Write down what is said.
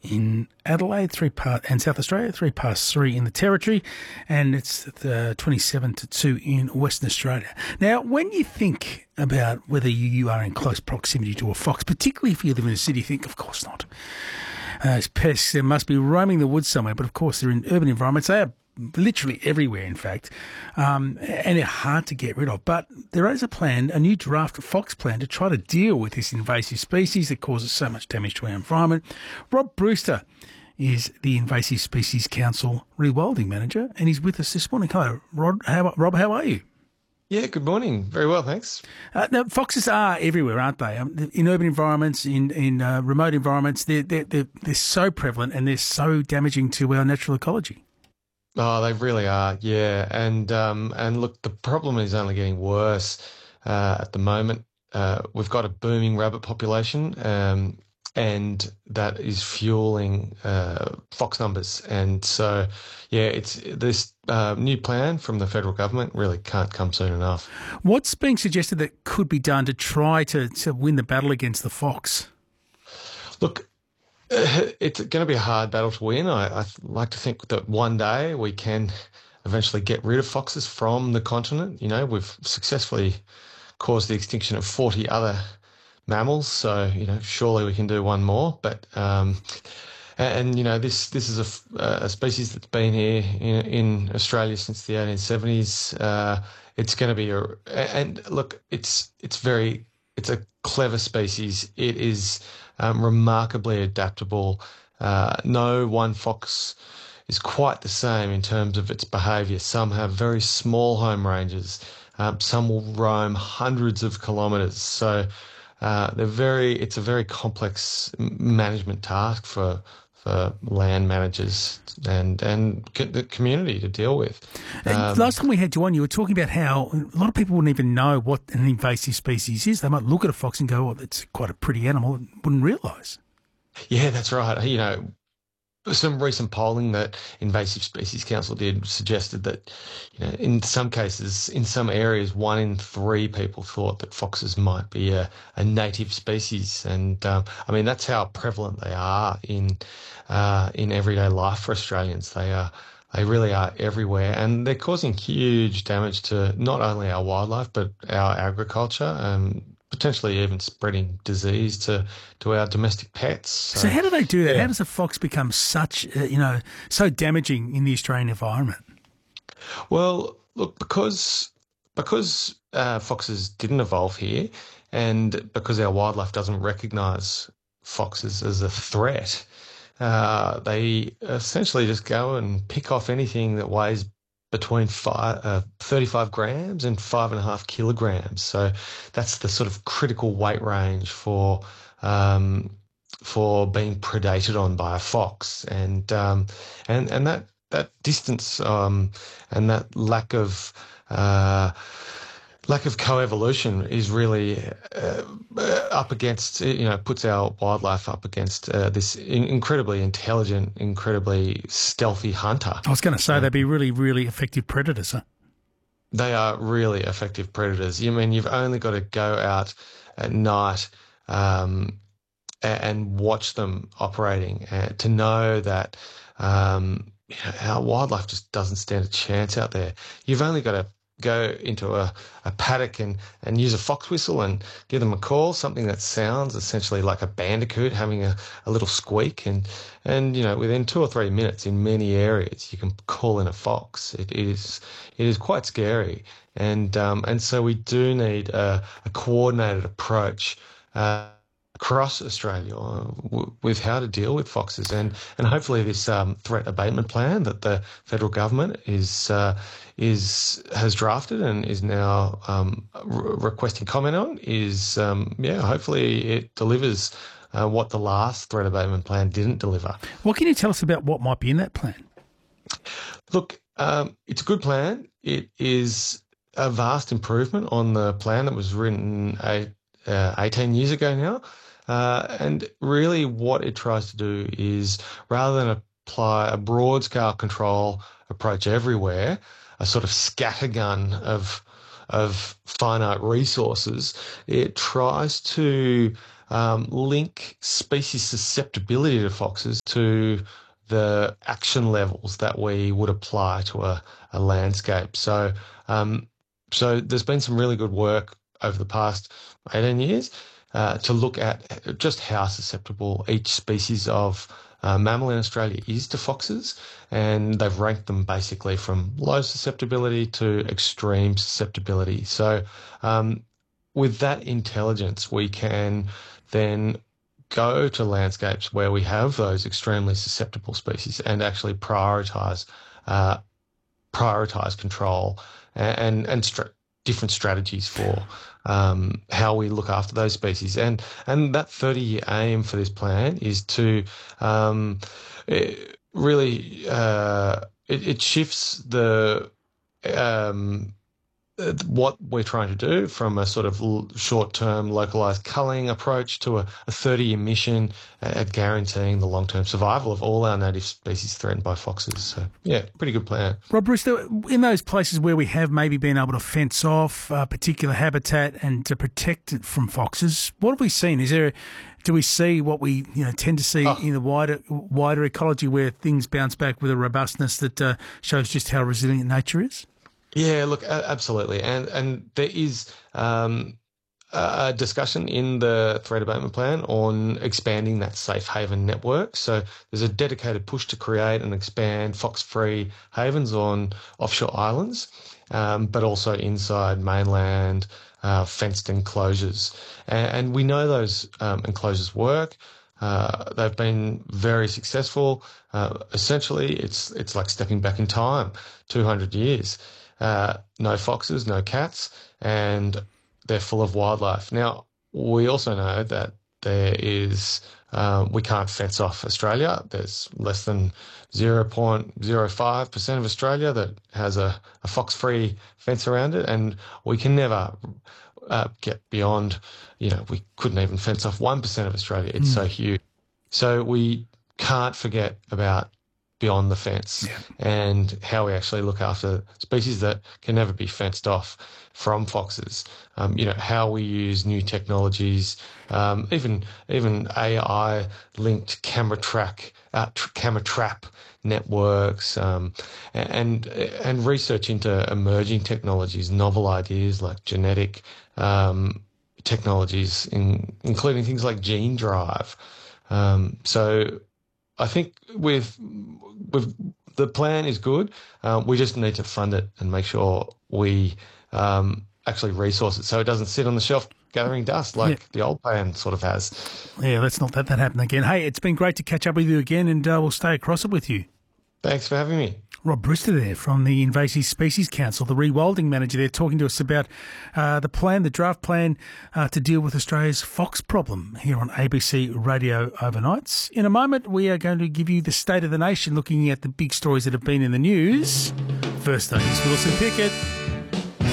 in Adelaide, and South Australia, 3 in the Territory, and it's the 27-2 in Western Australia. Now, when you think about whether you are in close proximity to a fox, particularly if you live in a city, you think, of course not. As pests, they must be roaming the woods somewhere, but of course they're in urban environments. They are literally everywhere, in fact, and they're hard to get rid of. But there is a plan, a new draft fox plan, to try to deal with this invasive species that causes so much damage to our environment. Rob Brewster is the Invasive Species Council Rewilding Manager, and he's with us this morning. Hello, Rob. How are you? Yeah, good morning. Very well, thanks. Now, foxes are everywhere, aren't they? In urban environments, in remote environments, they're so prevalent and they're so damaging to our natural ecology. Oh, they really are, yeah. And look, the problem is only getting worse at the moment. We've got a booming rabbit population, and that is fueling fox numbers. And so, yeah, it's this new plan from the federal government really can't come soon enough. What's being suggested that could be done to try to win the battle against the fox? Look, it's going to be a hard battle to win. I like to think that one day we can eventually get rid of foxes from the continent. You know, we've successfully caused the extinction of 40 other mammals, so, you know, surely we can do one more. But and you know, this is a species that's been here in Australia since the 1870s. It's going to be and look, it's a clever species. It is remarkably adaptable. No one fox is quite the same in terms of its behaviour. Some have very small home ranges. Some will roam hundreds of kilometres. So it's a very complex management task for land managers and the community to deal with. Last time we had you on, you were talking about how a lot of people wouldn't even know what an invasive species is. They might look at a fox and go, "Oh, it's quite a pretty animal," and wouldn't realise. Yeah, that's right. You know, some recent polling that Invasive Species Council did suggested that, you know, in some cases, in some areas, 1 in 3 people thought that foxes might be a native species. And I mean, that's how prevalent they are in everyday life for Australians. They really are everywhere, and they're causing huge damage to not only our wildlife but our agriculture, potentially even spreading disease to our domestic pets. So how do they do that? Yeah. How does a fox become such, so damaging in the Australian environment? Well, look, because foxes didn't evolve here, and because our wildlife doesn't recognise foxes as a threat, they essentially just go and pick off anything that weighs between 35 grams and 5.5 kilograms. So that's the sort of critical weight range for being predated on by a fox, and that distance and that lack of coevolution is really up against, puts our wildlife up against this incredibly intelligent, incredibly stealthy hunter. I was going to say they'd be really, really effective predators, huh? They are really effective predators. I mean, you've only got to go out at night and watch them operating to know that our wildlife just doesn't stand a chance out there. You've only got to go into a paddock and use a fox whistle and give them a call, something that sounds essentially like a bandicoot having a little squeak, and within 2 or 3 minutes in many areas you can call in a fox. It is quite scary, and so we do need a coordinated approach across Australia with how to deal with foxes, and hopefully this threat abatement plan that the federal government has drafted and is now requesting comment on is hopefully it delivers what the last threat abatement plan didn't deliver. What can you tell us about what might be in that plan? Look, it's a good plan. It is a vast improvement on the plan that was written 18 years ago now. And really what it tries to do is, rather than apply a broad-scale control approach everywhere, a sort of scattergun of finite resources, it tries to link species susceptibility to foxes to the action levels that we would apply to a landscape. So there's been some really good work over the past 18 years to look at just how susceptible each species of mammal in Australia is to foxes, and they've ranked them basically from low susceptibility to extreme susceptibility. So with that intelligence, we can then go to landscapes where we have those extremely susceptible species and actually prioritise control and different strategies for how we look after those species. And that 30-year aim for this plan is to it shifts the what we're trying to do from a sort of short-term localized culling approach to a 30-year mission at guaranteeing the long-term survival of all our native species threatened by foxes. So, yeah, pretty good plan. Rob Brewster, in those places where we have maybe been able to fence off a particular habitat and to protect it from foxes, what have we seen? Do we see what we tend to see in the wider ecology where things bounce back with a robustness that shows just how resilient nature is? Yeah, look, absolutely. And there is a discussion in the threat abatement plan on expanding that safe haven network. So there's a dedicated push to create and expand fox-free havens on offshore islands, but also inside mainland fenced enclosures. And we know those enclosures work. They've been very successful. Essentially, it's like stepping back in time, 200 years. No foxes, no cats, and they're full of wildlife. Now, we also know that there is, we can't fence off Australia. There's less than 0.05% of Australia that has a fox-free fence around it, and we can never get beyond, we couldn't even fence off 1% of Australia. It's so huge. So we can't forget about beyond the fence and how we actually look after species that can never be fenced off from foxes. How we use new technologies, even AI linked camera trap networks, and research into emerging technologies, novel ideas like genetic technologies, including things like gene drive. So I think with the plan is good. We just need to fund it and make sure we actually resource it so it doesn't sit on the shelf gathering dust like the old plan sort of has. Yeah, let's not let that happen again. Hey, it's been great to catch up with you again, and we'll stay across it with you. Thanks for having me. Rob Brewster there from the Invasive Species Council, the rewilding manager there, talking to us about the draft plan to deal with Australia's fox problem here on ABC Radio Overnights. In a moment, we are going to give you the state of the nation, looking at the big stories that have been in the news. First, though, is Wilson Pickett.